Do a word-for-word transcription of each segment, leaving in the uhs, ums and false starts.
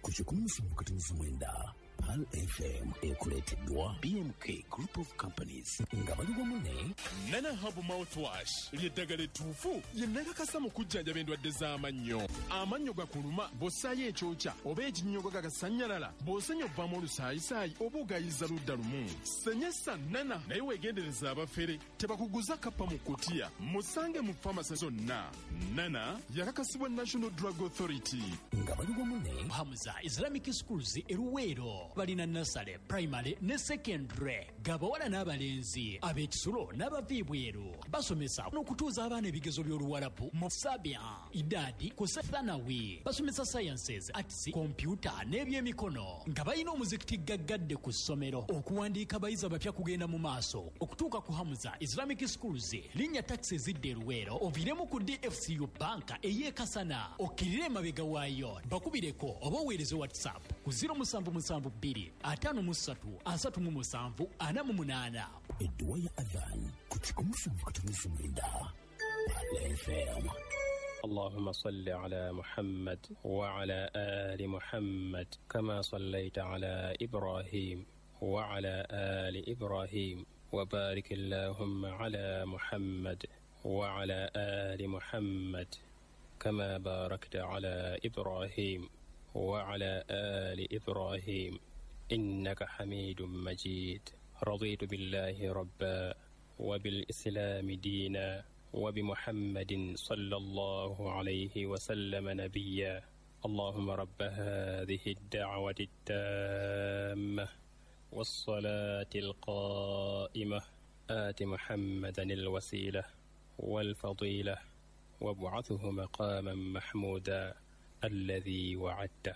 ku kikumi kati mwenda P A L F M ekuleteddwa B M K Group of Companies nga bali wamu ne Nana Hub Mouthwash ly'eddagala ettuufu lye nnakakasa mu kujjanjaba endwadde z'amannyo. Amannyo gakuluma bw'ossaayo ekyokya oba ekinnyogo gagasanyalala bw'osenya ovaamu olusaayisaayi oba ogayiza ludda lumu. Senyesa Nana naye weegendereza abafere tebakuguza kappa mu kutiya musange mu famasi zonna. Nana yakakasibwa National Drug Authority nga bali wamu ne Hamza Islamic Schools eruweero balina nursery, primary ne secondary gabawala n'abalenzi ab'ekisulo n'abaviibweru basomesa n'okutuuza abaana ebigezo by'oluwalabu mu Sabia idadi ku Thanawi basomesa sciences, arts, computer n'ebyemikono nga balina omuzikiti gaggadde ku ssomero okuwandiika abayizi abapya kugenda mu maaso okutuuka ku Hamza Islamic Schools linnya taxi zidde eruweero oviiremu ku D F C U banka ey'ekasana okkirire emabega waayo bakubireko oba oweereze WhatsApp ku zero seven seven two atano mu ssatu asatu mu musanvu ana mu munaana. Edduwa ya Adhan ku kikumi kati mwenda P A L F M. اللهم صل على محمد وعلى آل محمد كما صليت على إبراهيم وعلى آل إبراهيم وبارك اللهم على محمد وعلى آل محمد كما باركت على إبراهيم وعلى آل إبراهيم إنك حميد مجيد. رضيت بالله ربا وبالإسلام دينا وبمحمد صلى الله عليه وسلم نبيا. اللهم رب هذه الدعوة التامة والصلاة القائمة آت محمدا الوسيلة والفضيلة وابعثه مقاما محمودا الذي وعدته.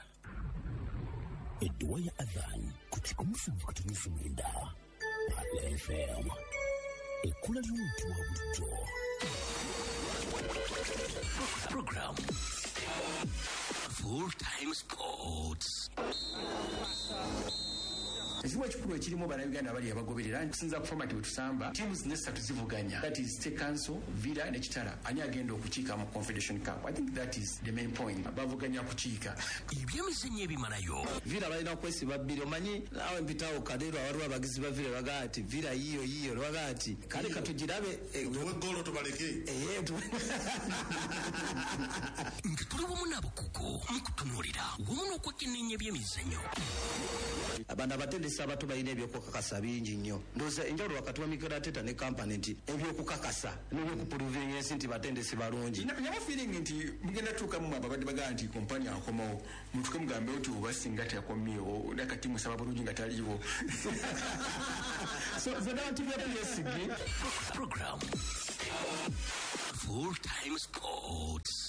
Edduwa ya Adhan ku kikumi kati mwenda P A L F M ekkula ly'omuntu wa bulijjo. Program Full Time Sports. Ekiwa kikulu ekirimu bannayuganda abali abagoberera nkusinza ku format wetusamba tiimu zino essatu zivuganya, that is State Council, Villa ne Kitara ani agenda okukiika mu Confederation Cup. I think that is the main point. Bavuganya kukiika ebyemizannyo ebimalayo. Villa balina kwesiba bbiri omanyi awo mpitawo kadero waliwo abagizi ba Villa bagaa ati Villa yiyo yiyo bagaa ati kale katugirabe tuwe golo tubaleke eh tuli wamu n'abakugu mu kutunuulira wamu n'okwekenneenya ebyemizannyo. Abantu abatendesi abato balina ebyokukakasa bingi nnyo. Ndowooza enjawulo wakati wa Mikel Arteta ne kampani nti ebyokukakasa n'ebyokupuluvinga ensi nti batendesi balungi. Naye feeling nti mugenda tuukamu ababadde bagaa nti kompani akomawo mutuke mugambe oti oba singa teyakomyewo nakati musaba bulungi nga taliiwo. So zonna nti bya P S G Program Full Time Sports.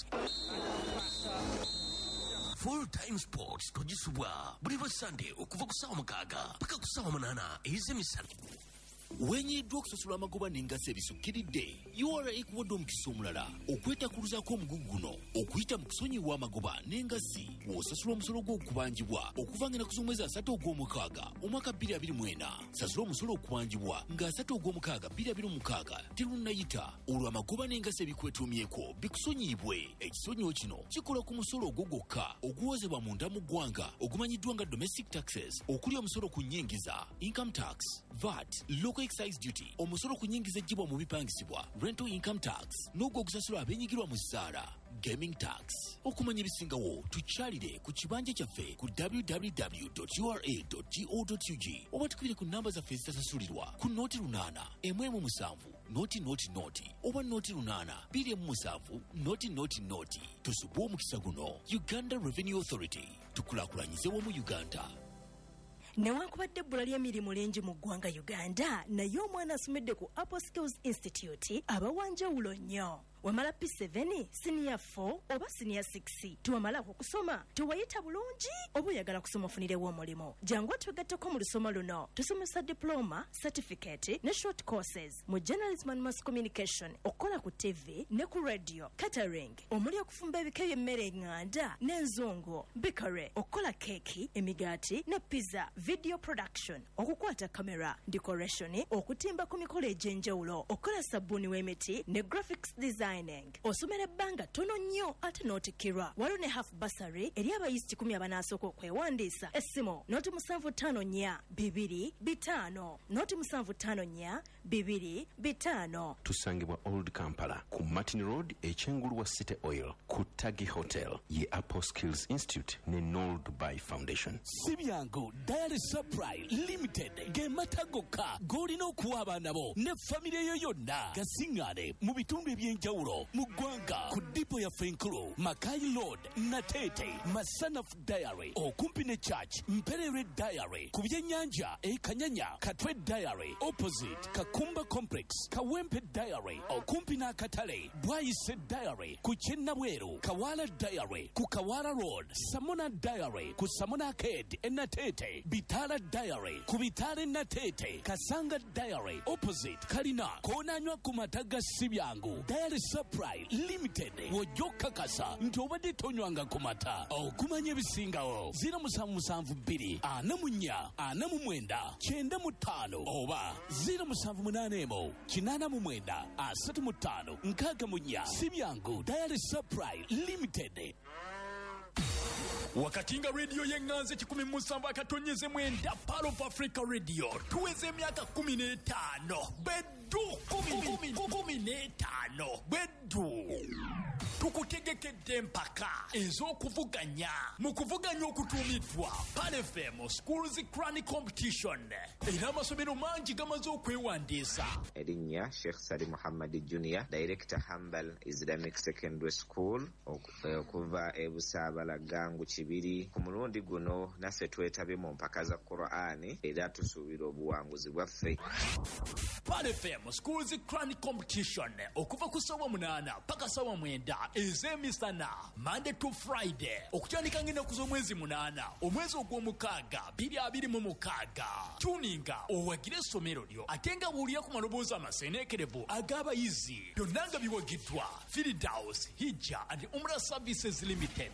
Full Time Sports togisubwa buli bwa Sunday okuva ku ssaawa mukaaga paka ku ssaawa munaana ez'emisana. Wenyiddwa okusasula amagoba n'engasi ebisukkiridde U R A ekuwadde omukisa omulala okwetakuluzaako omugugu guno okuyita mu kusonyiwa amagoba n'engasi bw'osasula omusolo gw'okubanjibwa okuva nga naku z'omwezi asatu ogw'omukaaga omwaka bbiri abiri mu ena. Sasula omusolo okubanjibwa nga asatu ogw'omukaaga bbiri abiri mu mukaaga terunnayita olwo amagoba n'engasi ebikwetuumyeko bikusonyiibwe. Ekisonyiwo kino kikola ku musolo ogwo gwokka oguwozebwa munda mu ggwanga ogumanyiddwa nga domestic taxes okuli omusolo ku nnyingiza income tax, V A T, local excise duty, omusolo ku nnyingiza ejjibwa mu bipangisibwa rental income tax n'ogwo ogusasula abenyigirwa mu zzaala gaming tax. Okumanya ebisingawo tukyalire ku kibanja kyaffe ku w w w dot u r a dot go dot u g oba tukubire ku namba zaffe ezitasasulirwa ku nooti lunaana emu emu musanvu nooti nooti nooti oba nooti lunaana bbiri emu musanvu nooti nooti nooti. Tusubwe omukisa guno. Uganda Revenue Authority, tukulaakulanyize wamu Uganda. Newankubadde ebbula ly'emirimu lingi mu ggwanga Uganda, naye omwana asomedde ku Apple Skills Institute abawanjawulo nnyo. Wamala P seven, Senior four oba Senior six. Tuwamalako kusoma, tuwayita bulungi oba oyagala kusoma ofunirewo omulimo. Jangu twegatteko mu lusoma luno. Tusomesa diploma, certificate ne short courses mu journalism and mass communication, okola ku T V ne ku radio, catering, omuli okufumba ebika by'emmere eŋŋanda n'enzungu, bakery, okola keki, emigaati ne pizza, video production, okukwata kamera, decoration, okutimba ku mikolo egy'enjawulo, okola sabbuuni w'emiti ne graphics design mining. Osomera ebbanga ttono nnyo ate n'otikkirwa. Waliwo ne half bursary eri abayizi kikumi abanasooka okwewandiisa. Essimu noti musanvu ttaano nnya bibiri bitaano noti musanvu ttaano nnya bibiri bitaano. Tusangibwa Old Kampala ku Martin Road ekyengulu wa City Oil ku Tagi Hotel ye Apple Skills Institute ne Noel Dubai Foundation. Sibyangu Diary Supply Limited ge matagoka golina okuwa abaana bo ne famire yo yonna gasingane mu bitundu ebyenjawulo mu ggwanga ku dipo ya Fenkulu Makai Road Natete Masanafu Diary okumpi ne Church Mperere Diary ku byennyanja e Kanyanya Katwe Diary opposite Kakumba Complex Kawempe Diary okumpi n'akatale Bwayise Diary ku Kyennabweru Kawala Diary ku Kawala Road Samona Diary ku Samona Arcade e Natete Bitala Diary ku Bitale Natete Kasanga Diary opposite Kalina konanywa ku mataga Sibyangu Diary Supply Limited wojoka kasa nti obadde tonywanga ku mata okumanya ebisingawo zero musanvu musanvu bbiri ana mu nnya ana mu mwenda kyenda mu ttaano oba zero musanvu munaana emu kinaana mu mwenda asatu mu ttaano nkaaga mu nnya Sibyangu Diary Supply Limited. Wakati nga radio yenganze kikumi musanvu akatonyeze mwenda Pearl of Africa Radio tuweze emyaka kumi n'etaano beddu kumi kumi n'etaano beddu tukutegekedde empaka ez'okuvuganya mu kuvuganya okutuumiddwa Pan F M Schools Crown Competition era amasomero mangi gamaze okwewandiisa. Erinnya Sheikh Sali Muhammad Junior Director Hambal Islamic Secondary School okuva e Busaabalagangu Kibiri. Ku mulundi guno naffe twetabye mu mpaka za Qur'ani era tusuubira obuwanguzi bwaffe. Pan F M Schools Crown Competition okuva ku ssaawa munaana paka ssaawa mwenda ez'emisana Monday to Friday okutandika ng'ennaku z'omwezi munaana omwezi ogw'omukaaga bbiri abiri mu mukaaga. Tuninga owagire essomero lyo ate nga bw'olya ku maloboozi amaseeneekerevu ag'abayizi byonna nga biwagiddwa Firdaus Hijja and Umrah Services Limited.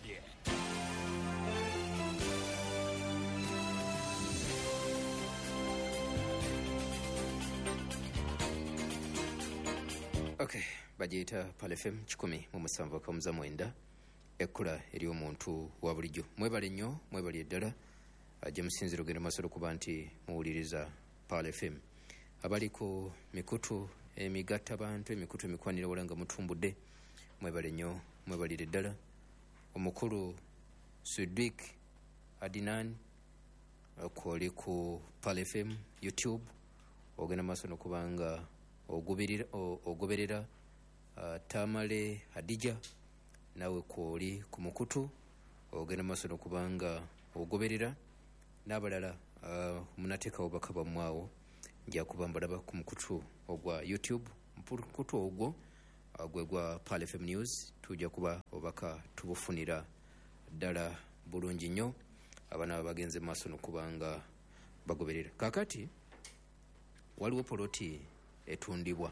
Okay, bagiyita Pearl F M kikumi mu musanvu akamuza mwenda ekkula eri omuntu wa bulijjo. Mwebale nnyo mwebali eddala ajja musinziro genda masolo kuba nti muwuliriza Pearl F M. Abali ku mikutu emigatta bantu emikutu emikwanira wala nga mutumbudde mwebale nnyo mwebalire eddala. Omukulu Sudwik Adinan okoli ku Pearl F M YouTube ogenda masolo kubanga ogoberera ogoberera uh, Tamale Hadija nawe kwoli ku mukutu ogenda masono kubanga ogoberera n'abalala uh, munateeka obubaka bamwawo nja kubambalaba ku mukutu ogwa YouTube mukutu ogwo uh, gwe gwa Pearl F M News tujja kuba obubaka tubufunira ddala bulungi nnyo abana bagenze masono kubanga bagoberera. Kakati waliwo poloti etundibwa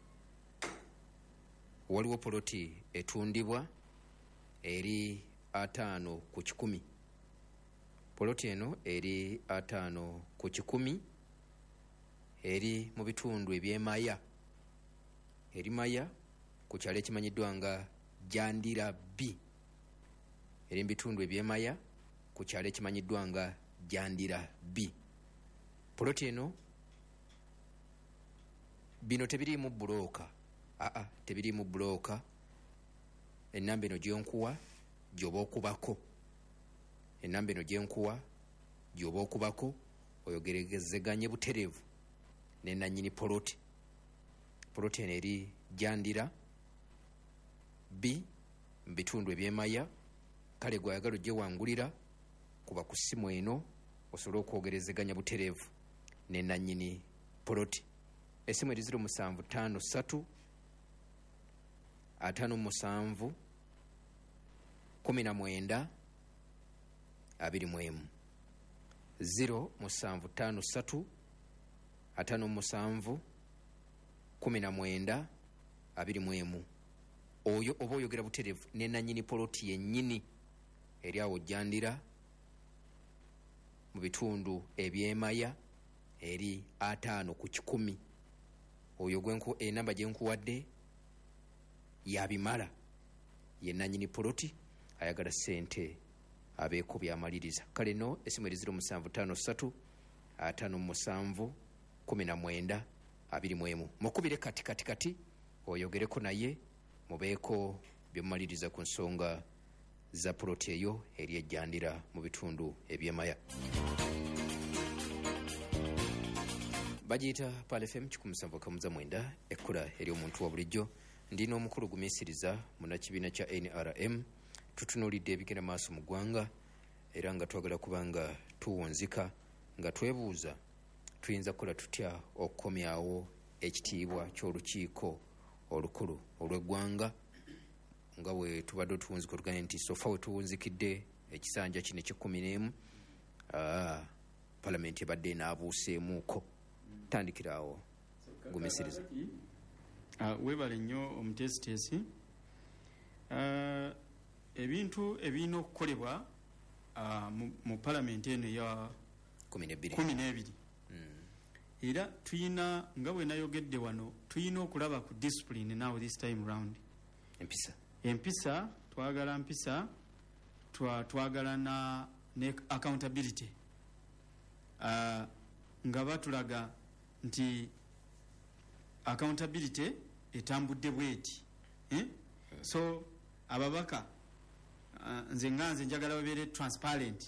waliwo poloti etundibwa eri ataano ku kikumi. Poloti eno eri ataano ku kikumi eri mu bitundu ebyemaya eri maya ku kyalo ekimanyiddwa nga Jandira B eri mu bitundu ebyemaya ku kyalo ekimanyiddwa nga Jandira B. Poloti eno bino tebiriimu bulooka aa tebiriimu bulooka. Ennamba eno gyenkuwa gyoba okubako ennamba eno gyenkuwa gyoba okubako oyogerezeganye butereevu ne nannyini poloti. Poloti eno eri Jandira B mu bitundu ebyemaya. Kale gwayagala ogyewangulira kuba ku ssimu eno osobole okwogerezeganya butereevu ne nannyini poloti. Esimu eri ziro musanvu ttaano ssatu ataano musanvu kumi na mwenda abiri mu emu. Ziro musanvu ttaano ssatu ataano musanvu kumi na mwenda abiri mu emu. Oyo oba oyogera butereevu ne nannyini poloti yennyini eri awo Jandira mu bitundu ebyemaya eri ataano ku kikumi. Oyo gwenku enamba gyenkuwadde yabimala ye nanyini poloti ayagala sente abeeko byamaliriza. Kale no esimu eri zero musanvu ttaano ssatu ataano musanvu kumi na mwenda abiri mu emu mukubire kati kati kati oyogereko naye mubeeko byomaliriza ku nsonga za poloti eyo eri ejjandira mu bitundu ebyemaya. Bagiyita Pal F M kikumi musanvu kamuza mwenda ekkula eri omuntu wa bulijjo. Ndina omukulu gumiisiriza munnakibiina kya N R M. Tutunuulidde ebigenda maaso mu ggwanga era nga twagala kubanga tuwunzika nga twebuuza tuyinza kukola tutya okukomyawo ekitiibwa ky'olukiiko olukulu olw'eggwanga nga bwe tubadde otuwunzika otugane nti sofa we tuwunzikidde ekisanja kino ekyekumi n'emu palamenti ebadde enaabuuseemuuko. Tandikiraawo gumisiriza. Uh, webale nnyo omutesitesi. Uh, ebintu ebirina okukolebwa uh, mu, mu palamenti eno ya kumi n'ebiri era tuyina nga bwe nayogedde wano tuyina okulaba ku discipline now this time round. Empisa empisa twagala mpisa twa, twagala na ne accountability uh, nga batulaga nti accountability etambudde bweti eh? So ababaka uh, nze nga nze njagala babeere transparent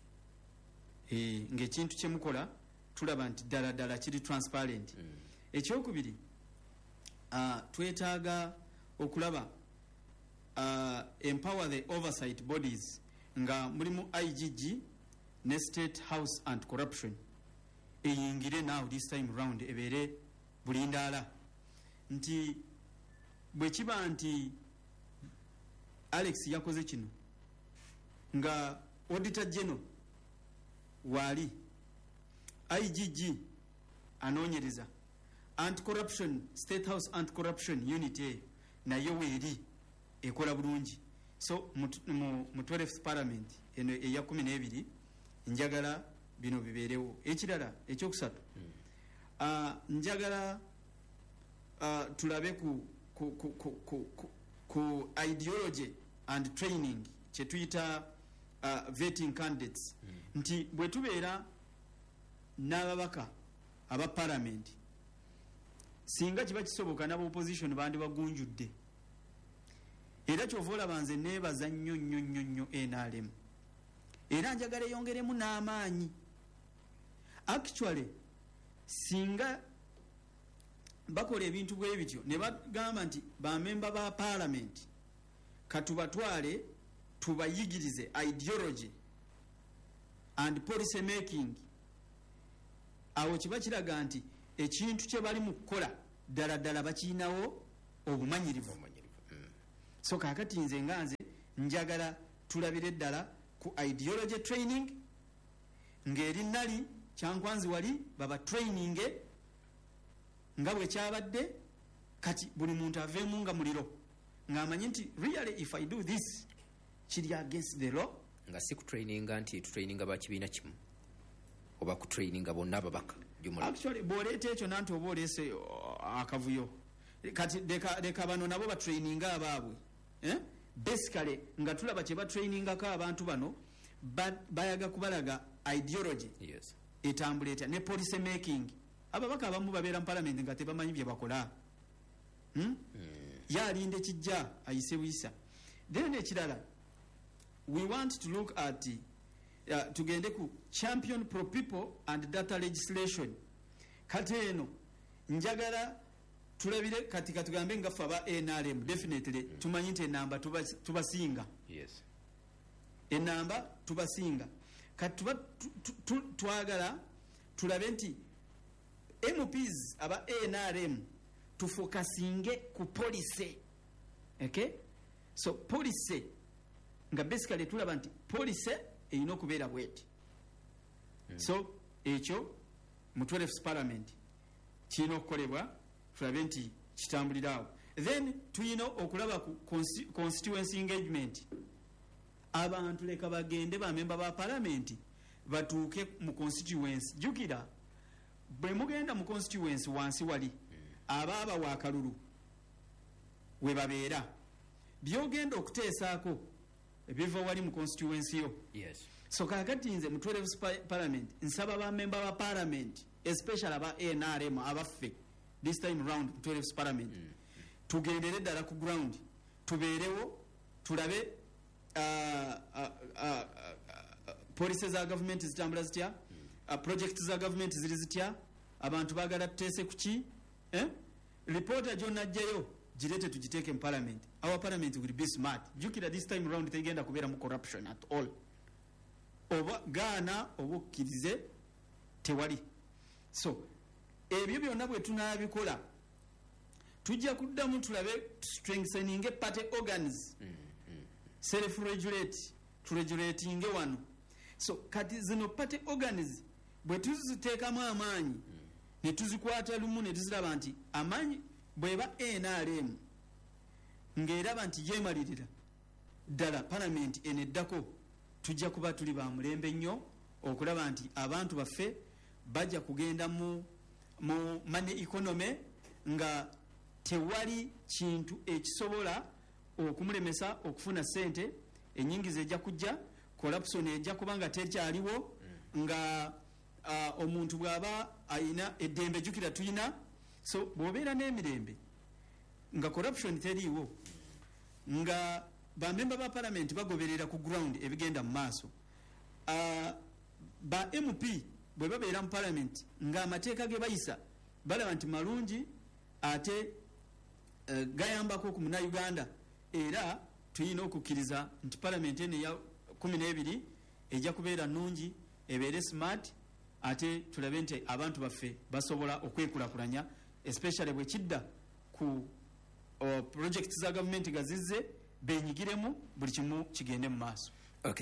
eh, ng'ekintu kyemukola tulaba nti ddala ddala kiri transparent. mm. Ekyokubiri uh, twetaaga okulaba uh, empower the oversight bodies nga mulimu I G G ne State House and Corruption eyingire now this time round ebeere bulindaala nti bwe kiba nti Alex yakoze kino nga Auditor General wali I G G anoonyereza anti-corruption State House anti-corruption unit eyo nayo weeri ekola bulungi. So mu twelfth parliament eno eya kumi n'ebiri njagala bino bibeerewo. Ekirala ekyokusatu uh, njagala uh, tulabe ku, ku, ku, ku, ku, ku, ku ideology and training kye tuyita uh, vetting candidates. mm. Nti bwe tubeera n'ababaka aba parliament singa kiba kisoboka n'aba opposition bandi bagunjudde era kyova olaba nze neebaza nnyo nnyo nnyo nnyo N R M era njagala eyongeremu n'amaanyi. Actually singa bakola ebintu bwe bityo ne bagamba nti bamemba ba parliament katubatwale tubayigirize ideology and policy making, awo kiba kiraga nti ekintu kye bali mu kukola ddala ddala bakiinawo obumanyirivu. mm. So kaakati nze nga nze njagala tulabire ddala ku ideology training ng'eri nali kyankwanzi wali baba training nga bwe kyabadde kati buli muntu aveemu nga muliro ng'amanyi nti really if I do this kiri against the law. Nga si kutraininga nti tutraininga bakibiina kimu oba kutraininga bonna ababaka. Actually bw'oleeta ekyo nanti oba oleese akavuyo kati leka bano nabo batraininga abaabwe eh? Basically nga tulaba kye batrainingako abantu bano bayaga kubalaga ideology. Yes. Etambula etya ne policy making. Ababaka abamu babeera mu parliament nga tebamanyi bye bakola. hmm? mm. Yaalinde kijja ayise buyisa. Then ekirala we want to look at uh, tugende ku champion pro people and data legislation. Kati eno njagala tulabire kati katugambe nga ffe aba N R M definitely mm. tumanyi nti enamba tubasinga. Yes. Enamba tubasinga kati tuba twagala tulabe nti M Ps aba N R M tufokasinge ku policy. Okay? So policy nga basically tulaba nti policy erina okubeera bweti. mm. So ekyo mu twelfth parliament kirina okukolebwa tulabe nti kitambulirawo. Then tuyina okulaba ku constituency engagement. Abantu leka bagende bamemba ba parliament batuuke mu constituency. Jukira bwe mugenda mu constituency wansi wali mm. abaaba wa kalulu we babeera byogenda okuteesaako ebiva wali mu constituency yo. Yes. So kakati nze mu twelve parliament nsaba bamemba ba parliament especially aba N R M abaffe this time round mu twelve parliament mm. tugendere ddala ku ground tubeerewo tulabe uh, uh, uh, uh, policies za government zitambula zitya mm. uh, projects za government ziri zitya abantu bagala tuteese kuki eh? Reporter jonna ajjayo girete tugiteeke mu parliament. Our parliament will be smart. Jukira this time round tegenda kubeera mu corruption at all. Oba gaana oba okkirize tewali. So ebyo byonna bwe tunaabikola tujja kuddamu tulabe strengthening party organs mm, mm. self regulate turegulatinge wano. So kati zino party organs bwe tuziteekamu amaanyi mm. ne tuzikwata lumu ne tuziraba nti amaanyi bweba N R M ng'eraba nti yeemalirira ddala parliament eneddako tujja kuba tuli ba mulembe nnyo okulaba nti abantu baffe bajja kugenda mu, mu money economy nga tewali kintu ekisobola okumulemesa okufuna sente enyingiza ejja kujja corruption ejja kuba nga tekyaliwo nga uh, omuntu bw'aba ayina eddembe jjukira tuyina. So bw'obeera n'emirembe nga corruption teriiwo nga bamemba ba parliament bagoberera ku ground ebigenda mu maaso uh, ba M P bwe babeera mu parliament nga amateeka ge bayisa balaba nti malungi ate uh, gayambako ku Munnayuganda era tulina okukkiriza nti parliament eno eya kumi n'ebiri ejja kubeera nnungi ebeere smart ate tulabe nti abantu baffe basobola okwekulakulanya especially bwe kidda ku uh, projects za government gazizze benyigiremu buli kimu kigende mu maaso. Okay.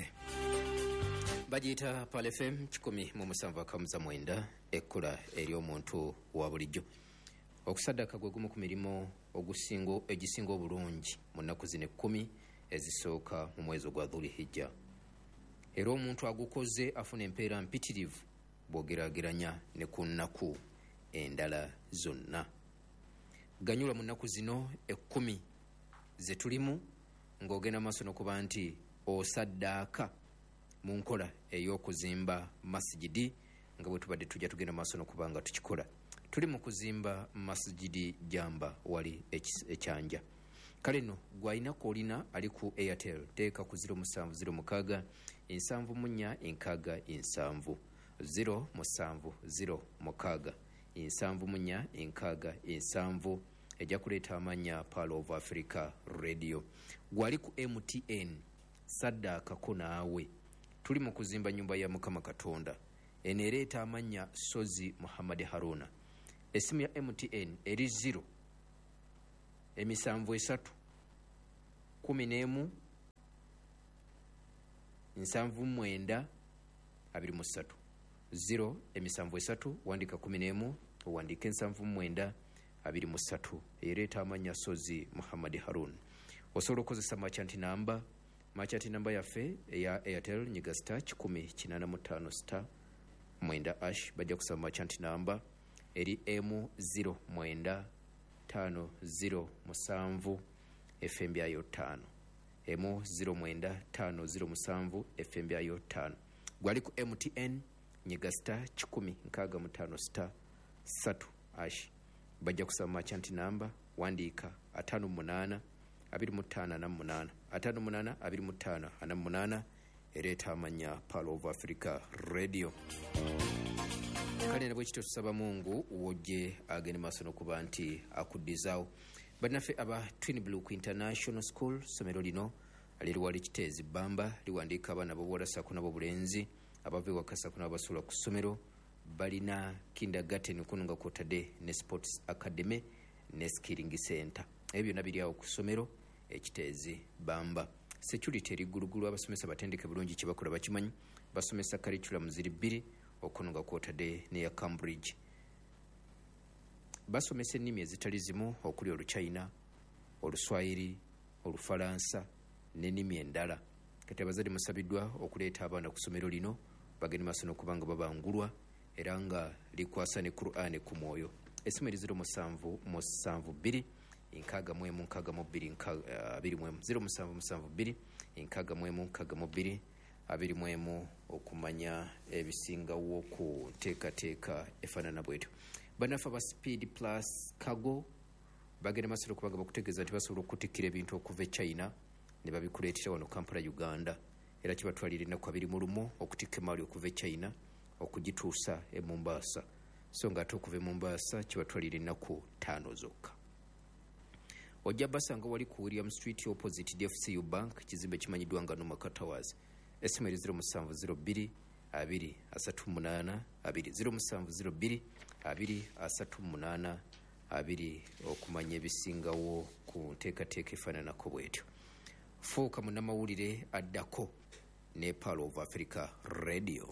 Bagiyita Pal F M kikumi mu musanvu akamuza mwenda ekkula eri omuntu wa bulijjo. Okusaddaka gwe gumu ku mirimu ogusingo egisinga obulungi mu nnaku zino ekkumi ezisooka mu mwezi ogwa Dhulhijja. Era omuntu agukoze afuna empeera mpitirivu bw'ogeraageranya ne ku nnaku endala zonna. Ganyula mu nnaku zino ekkumi ze tulimu ng'ogenda maaso n'okuba nti osaddaaka mu nkola ey'okuzimba masijidi nga bwe tubadde tujja tugenda maaso n'okuba nga tukikola. Tuli mu kuzimba masijidi jamba wali ekyanja. Kale nno gw'alina koolina ali ku Airtel teeka ku zero musanvu zero mukaaga ensanvu mu nnya enkaaga ensanvu zero musanvu zero mukaaga ensanvu mu nnya enkaaga ensanvu ejja kuleeta amannya Pearl of Africa Radio. Gwali ku M T N saddaakako naawe tuli mu kuzimba nnyumba ya Mukama Katonda eneereeta amannya Sozi Muhammad Haruna. Esimu ya M T N eri zero emisanvu esatu kumi n'emu nsanvu mwenda abiri mu ssatu zero emisanvu esatu wandika kumi n'emu wandika ensanvu mwenda abiri mu ssatu ereeta amannya Sozi Muhammad Harun. Osobola okukozesa machanti namba machanti namba yaffe eya Airtel nyiga star kikumi kinaana mu ttaano star mwenda ash bajja kusaba machanti namba eri M zero mwenda tano zero musanvu F M byayo ttaano M zero mwenda tano zero musanvu F M byayo ttaano. Gwali ku M T N nyiga star kikumi nkaaga mu ttaano star ssatu ash bajja kusaba machanti namba wandiika ataano munaana abiri mu ttaano ana munaana ataano munaana abiri mu ttaano ana munaana ereeta amannya Pearl of Africa Radio. Kale nabwe kityo tusaba Mungu wojje agende maaso n'okuba nti akuddizaawo. Bannaffe aba Twin Brook International School somero lino liri wali Kiteezi Bamba liwandiika abaana b'obuwala ssaako n'ab'obulenzi abava ewaka ssaako n'abasula ku ssomero balina kindergarten kuno nga kwotadde ne sports academy ne skilling center. Ebyo byonna biri awo ku ssomero ekiteezi Bamba. Security eriggulugulu abasomesa batendeke bulungi kye bakola bakimanyi basomesa curriculum ziri bbiri okuno nga kwotadde neya Cambridge. Basomesa ennimi ezitali zimu okuli Oluchina, Oluswayiri, Olufalansa n'ennimi endala. Kati abazadde musabiddwa okuleeta abaana ku ssomero lino bagende maaso n'okuba nga babangulwa era nga likwasa ne Qur'an ku mwoyo. Esimu eri zero musanvu musanvu bbiri nkaaga mu emu nkaaga mu bbiri abiri mu emu zero musanvu musanvu bbiri nkaaga mu emu nkaaga mu bbiri abiri mu emu okumanya ebisingawo ku nteekateeka efaanana bwetyo. Bannaffe aba Speed Plus Cargo bagenda masiro kubanga bakutegeeza nti basobola okutikkira ebintu okuva e China ne babikuleetera wano Kampala Uganda, era kibatwalira ennaku abiri mu lumu okutikka emaali okuva e China okugituusa e Mombasa, so nga ate okuva e Mombasa kibatwalira ennaku ttaano zokka. Ojja basanga wali ku William Street opposite D F C U Bank, kizimbe kimanyiddwa nga Numaka Towers. Esimu eri zero musanvu zero bbiri abiri asatu munaana abiri zero musanvu zero bbiri abiri asatu munaana abiri okumanya ebisingawo ku nteekateeka efaananako bwetyo. Fuuka munnamawulire addako ne Pearl of Africa Radio.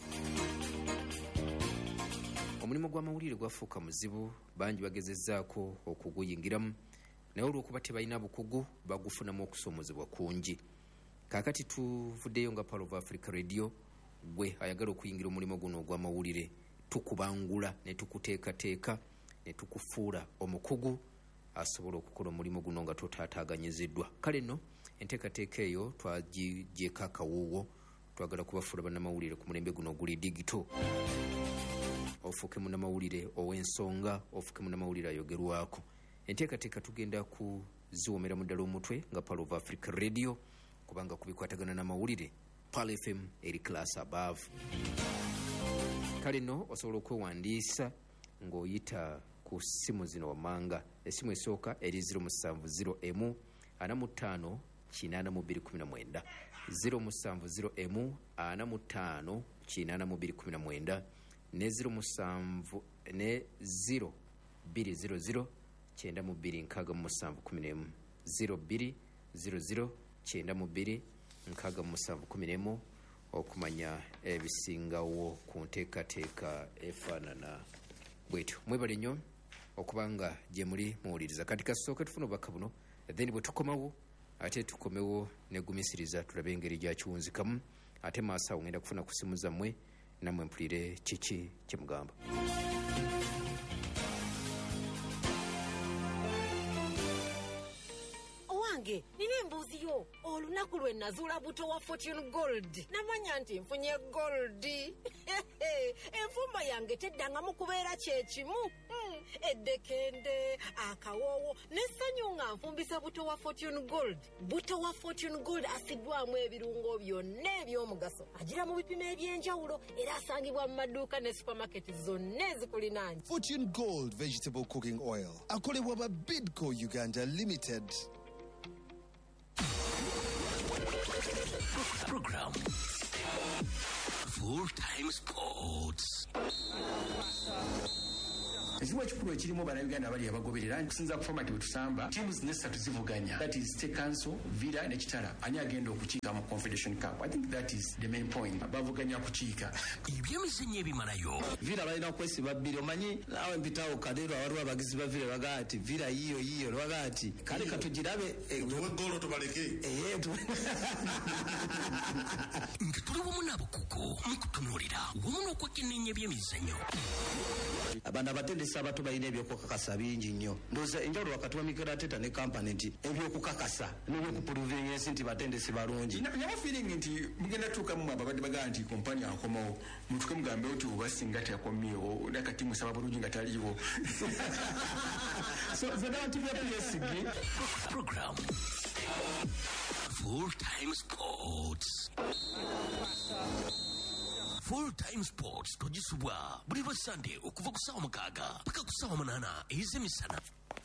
Omulimu gw'amawulire gwafuuka muzibu, bangi bagezezzaako okuguyingiramu naye olw'okuba tebalina bukugu bagufunamu okusoomozebwa kungi. Kaakati tuvuddeyo nga Pearl of Africa Radio, gwe ayagala okuyingira omulimu guno ogw'amawulire tukubangula ne tukuteekateeka ne tukufuula omukugu asobola okukola omulimu guno nga totaataaganyiziddwa. Kale nno enteekateeka eyo twagigyeko akawuuwo, twagala kubafuula bannamawulire ku mulembe guno oguli digito. Ofuuke munnamawulire ow'ensonga, ofuuke munnamawulire ayogerwako. Enteekateeka tugenda kuziwomera mu ddala omutwe nga Pearl of Africa Radio, kubanga kubikwatagana n'amawulire Pearl F M eri class above. Kale nno osobola okwewandiisa ng'oyita ku simu zino wammanga. Essimu esooka eri zero musanvu zero emu ana mu ttaano kinaana mu bbiri kumi na mwenda zero musanvu zero emu ana mu ttaano kinaana mu bbiri kumi na mwenda ne zero musanvu ne zero bbiri zero zero kyenda mu bbiri nkaaga mu musanvu kumi n'emu zero bbiri zero zero kyenda mu bbiri nkaaga mu musanvu kumi n'emu okumanya ebisingawo ku nteekateeka efaanana bwetyo. Mwebale nnyo okubanga gye muli muwuliriza. Kati kasooke tufuna obubaka buno, then bwe tukomawo ate tukomewo negumisiriza tulabe engeri gyakiwunzikamu, ate maaso awo ngenda kufuna ku simu zammwe nammwe mpulire kiki kye mugamba. Nina embuuzi yo, olunaku lwe nazuula buto wa Fortune Gold namanya nti nfunye gold. Enfumba yange teddangamu kubeera kyekimu, eddekende akawoowo n'essanyu nga nfumbisa buto wa Fortune Gold. Buto wa Fortune Gold asiddwamu ebirungo byonna eby'omugaso, agira mu bipimo eby'enjawulo era asangibwa mu maduuka ne supermarket zonna ezikulinaanye. Fortune Gold Vegetable Cooking Oil akolebwa ba Bidco Uganda Limited. Program Full Time Sports. Ekimu ekikulu ekirimu bannayuganda bali abagoberera nkusinza ku format bwe tusamba tiimu zino essatu zivuganya, that is State Council, Villa ne Kitara. Ani agenda okukiika mu Confederation Cup? I think that is the main point. Bavuganya kukiika ebyemizannyo ebimalayo. Villa balina okwesiba bbiri. Omanyi naawe mpitawo kadeero awaliwo abagizi ba Villa bagaa ati Villa yiyo yiyo lwaga ati kale katugirabe golo tubaleke nga tuli wamu n'abakugu mu kutunuulira wamu n'okwekenneenya ebyemizannyo. Abantu abatendesi abato balina ebyokukakasa bingi nnyo. Ndowooza enjawulo wakati wa Mikel Arteta ne kampani nti ebyokukakasa n'ebyokupuluvinga ensi nti batendesi balungi. Nyama feeling nti mugenda tuukamu ababadde bagaa nti kompani akomawo mutuke mugambe nti oba singa teyakomyewo nakati musaba bulungi nga taliiwo. So zonna nti byabyesigi Program Full Time Sports. Full Time Sports togisubwa buli lwa Sunday okuva ku ssaawa mukaaga paka ku ssaawa munaana ez'emisana.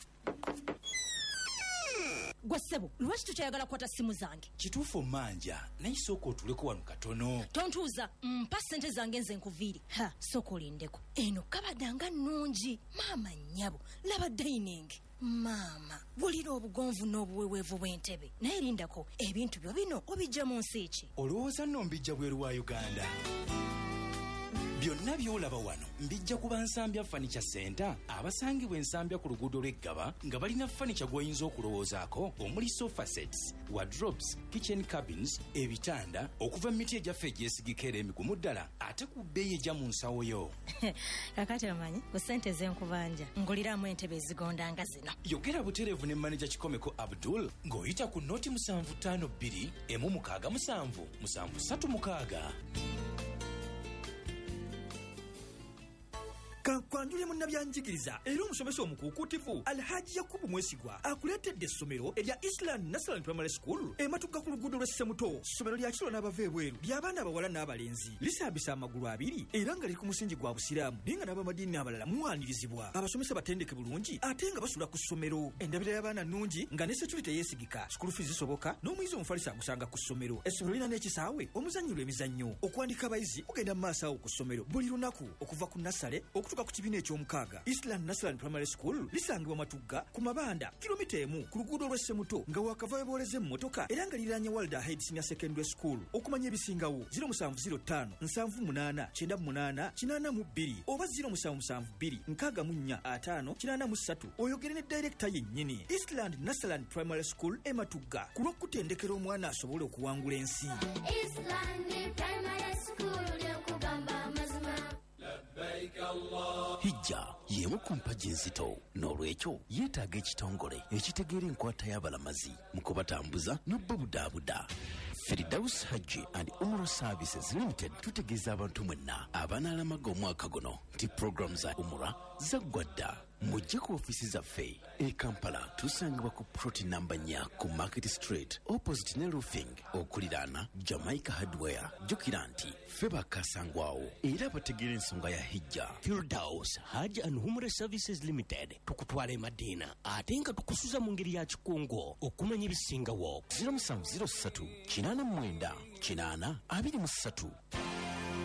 Gwe ssebo, lwaki tokyayagala kukwata simu zange? Kituufu manja, naye sooka otuleko wano katono. Tontuuza, mpa ssente zange nze nkuviire. Ha, sooka olindeko. Eno kabadanga nnungi. Maama nnyabo, laba dining. Maama, bulira obugonvu n'obuweweevu bw'entebe. Naye lindako, ebintu byo bino obijja mu nsi ki? Olowooza nno mbijja bweru wa Uganda? byonna by'olaba wano mbijja ku bansambya furniture center abasangibwa ensambya ku luguudo lw'eggaba nga balina furniture gw'oyinza okulowoozaako omuli sofa sets, wardrobes, kitchen cabins, ebitanda okuva mu miti egyaffe egyesigika era emigumu ddala ate ku bbeeyi ejja mu nsawo yo. Kakati omanyi ku ssente z'enkubanja nguliramu entebe ezigonda nga zino. Yogera butereevu ne manager Kikomeko Abdul ng'oyita ku noti musanvu ttaano bbiri emu mukaaga musanvu musanvu ssatu mukaaga. Kankwanjulye munnabyanjigiriza era omusomesa omukuukutivu Alhaji Yakubu Mwesigwa akuleetedde essomero erya Island National Primary School ematuka ku luguudo lw'Essemuto. Ssomero lya kiro n'abava ebweru ly'abaana abawala n'abalenzi lisaabisa amagulu abiri era nga liri ku musingi gwa busiraamu naye nga n'abamadiini abalala muwaanirizibwa. Abasomesa batendeke bulungi ate nga basula ku ssomero. Endabira y'abaana nnungi nga ne security yeesigika. School fees zisoboka n'omuyizi omufalisa agusanga ku ssomero. Essomero lirina n'ekisaawe omuzannyirwa emizannyo. Okuwandika abayizi kugenda mu maaso awo ku ssomero buli lunaku okuva ku nasale okutuuka ku kibiina eky'omukaaga. Eastland National Primary School lisangibwa Matugga ku Mabanda kilomita emu ku luguudo lw'Essemuto nga wakava booleze mu motoka era nga liranye Walda Head Senior Secondary School. Okumanya ebisingawo zero musanvu zero ttaano nsanvu munaana kyenda munaana kinaana mu bbiri oba zero musanvu musanvu bbiri nkaaga mu nnya ataano kinaana mu ssatu oyogere ne director yennyini. Eastland National Primary School e Matugga ku lw'okutendekera omwana asobole okuwangula ensi. Eastland Primary School ly'okugamba amazima. Hijja y'emu ku mpagi enzito n'olwekyo yeetaaga ekitongole ekitegeera enkwata y'abalamazi mu kubatambuza n'obbabudaabuda. Firdaus Hajji and Umrah Services Limited tutegeeza abantu mwenna abanaalamaga omwaka guno nti program za Umrah zaggwa dda. Mujje ku ofiisi zaffe e Kampala tusangibwa ku ploti namba nnya ku Market Street opposite ne roofing okuliraana Jamaica Hardware. Jjukira nti ffe bakasangwawo era bategeera ensonga ya hijja. Firdaus Hajji and Umrah Services Limited tukutwala e Madina ate nga tukusuza mu ngeri ya kikungo okumanya ebisingawo. zero musanvu zero ssatu kinaana mu mwenda kinaana abiri mu ssatu.